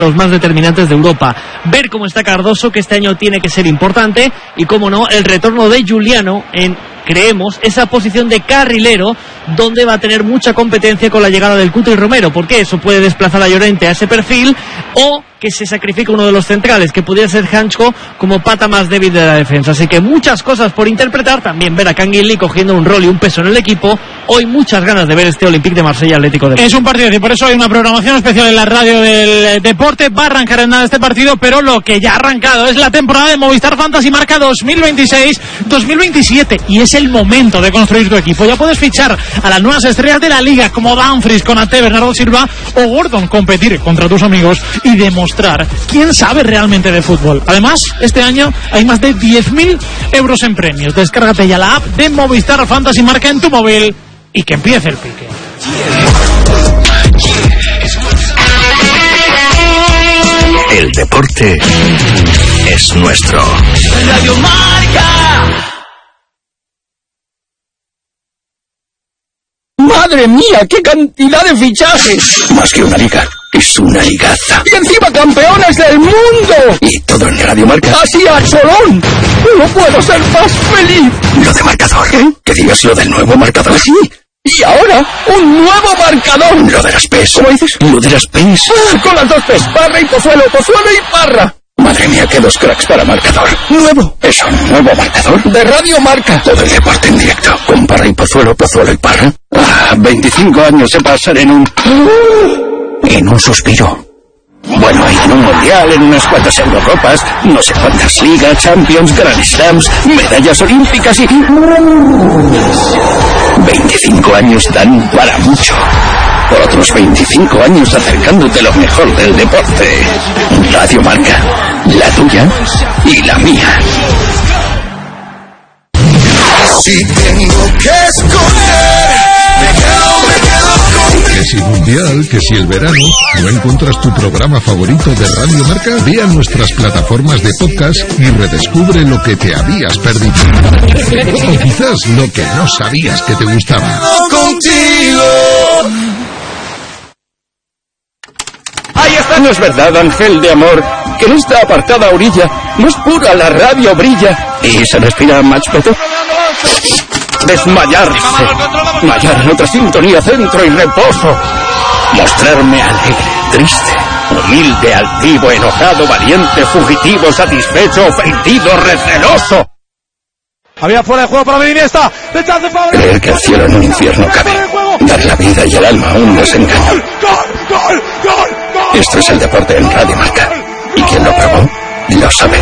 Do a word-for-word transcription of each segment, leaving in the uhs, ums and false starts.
los más determinantes de Europa. Ver cómo está Cardoso, que este año tiene que ser importante, y cómo no, el retorno de Giuliano en, creemos, esa posición de carrilero, donde va a tener mucha competencia con la llegada del Cuti Romero, porque eso puede desplazar a Llorente a ese perfil, o que se sacrifica uno de los centrales, que pudiera ser Hansko como pata más débil de la defensa. Así que muchas cosas por interpretar, también ver a Canguilí cogiendo un rol y un peso en el equipo. Hoy muchas ganas de ver este Olympique de Marsella Atlético de Madrid. Es un partido y por eso hay una programación especial en la radio del deporte. Va a arrancar en nada este partido, pero lo que ya ha arrancado es la temporada de Movistar Fantasy Marca dos mil veintiséis dos mil veintisiete, y es el momento de construir tu equipo. Ya puedes fichar a las nuevas estrellas de la liga como Dumfries, Konaté, Bernardo Silva o Gordon, competir contra tus amigos y demostrar quién sabe realmente de fútbol. Además, este año hay más de diez mil euros en premios. Descárgate ya la app de Movistar Fantasy Marca en tu móvil y que empiece el pique. El deporte es nuestro. Radio Marca. ¡Madre mía! ¡Qué cantidad de fichajes! Más que una liga, es una ligaza. ¡Y encima campeones del mundo! Y todo en Radio Marca. ¡Así a cholón! ¡No puedo ser más feliz! Lo de marcador. ¿Eh? Que digas lo del nuevo marcador. ¿Sí? Y ahora, un nuevo marcador. Lo de las P's. ¿Cómo dices? Lo de las P's. Ah, con las dos P's. Parra y Pozuelo, Pozuelo y Parra. Madre mía, qué dos cracks para marcador. Nuevo. ¿Es un nuevo marcador? De Radio Marca. Todo el deporte en directo. Con Parra y Pozuelo, Pozuelo y Parra. Ah, veinticinco años se pasan en un... En un suspiro. Bueno, y en un mundial, en unas cuantas Eurocopas, no sé cuántas ligas, Champions, Grand Slams, medallas olímpicas y... veinticinco años dan para mucho. Por otros veinticinco años acercándote lo mejor del deporte. Radio Marca, la tuya y la mía. Si tengo que escoger, me quedo, me quedo con... Que si mundial, que si el verano, ¿no encuentras tu programa favorito de Radio Marca? Ve a nuestras plataformas de podcast y redescubre lo que te habías perdido. O quizás lo que no sabías que te gustaba. Contigo. Ahí está. No es verdad, ángel de amor, que en esta apartada orilla más pura la radio brilla y se respira más peto. Desmayarse. Mayar en otra sintonía, centro y reposo. Mostrarme alegre, triste, humilde, altivo, enojado, valiente, fugitivo, satisfecho, ofendido, receloso. Había fuera de juego para Iniesta. Creer que el cielo en un infierno cabe. Dar la vida y el alma a un desengaño. Esto es el deporte en Radio Marca. Y quien lo probó, lo sabe.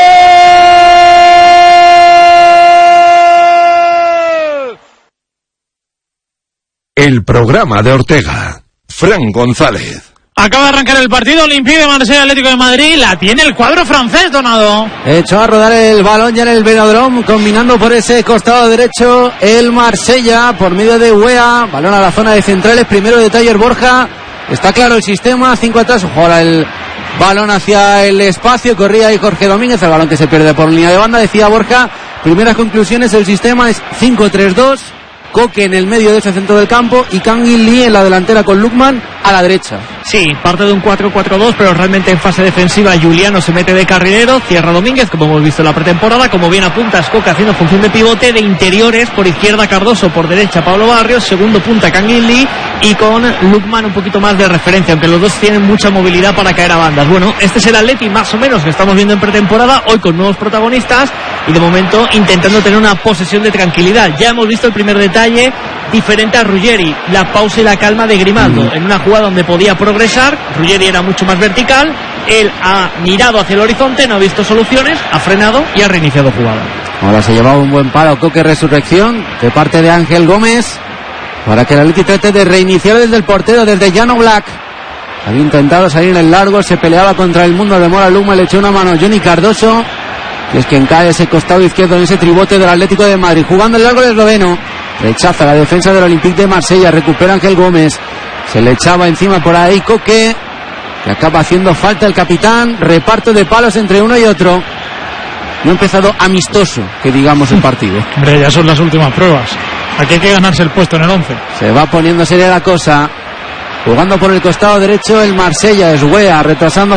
El programa de Ortega. Fran González. Acaba de arrancar el partido Olympique de Marsella Atlético de Madrid. La tiene el cuadro francés, Donado. Echó a rodar el balón ya en el velódromo, combinando por ese costado derecho el Marsella por medio de Wea. Balón a la zona de centrales, primero de Taller Borja. Está claro el sistema, cinco atrás. Ahora el balón hacia el espacio, corría ahí Jorge Domínguez. El balón que se pierde por línea de banda, decía Borja. Primeras conclusiones, el sistema es cinco tres dos. Coque en el medio de ese centro del campo y Kangin Lee en la delantera con Lukman a la derecha. Sí, parte de un cuatro cuatro dos, pero realmente en fase defensiva Giuliano se mete de carrilero, cierra Domínguez, como hemos visto en la pretemporada, como bien apunta Coque haciendo función de pivote, de interiores, por izquierda Cardoso, por derecha Pablo Barrios, segundo punta Kangin Lee y con Lukman un poquito más de referencia, aunque los dos tienen mucha movilidad para caer a bandas. Bueno, este es el Atleti más o menos que estamos viendo en pretemporada, hoy con nuevos protagonistas y de momento intentando tener una posesión de tranquilidad. Ya hemos visto el primer detalle diferente a Ruggeri, la pausa y la calma de Grimaldo, mm. en una jugada donde podía progresar. Ruggeri era mucho más vertical, él ha mirado hacia el horizonte, no ha visto soluciones, ha frenado y ha reiniciado jugada. Ahora se llevaba un buen palo Coque, resurrección de parte de Ángel Gómez para que el Atleti trate de reiniciar desde el portero, desde Jan Oblak. Había intentado salir en el largo, se peleaba contra el mundo de Mora Luma, le echó una mano Johnny Cardoso, que es quien cae ese costado izquierdo en ese tribote del Atlético de Madrid. Jugando el largo el esloveno, rechaza la defensa del Olympique de Marsella, recupera Ángel Gómez, se le echaba encima por ahí Coque, que acaba haciendo falta el capitán. Reparto de palos entre uno y otro. No ha empezado amistoso, que digamos, el partido. Hombre, ya son las últimas pruebas. Aquí hay que ganarse el puesto en el once. Se va poniendo seria la cosa. Jugando por el costado derecho el Marsella, es Wea retrasando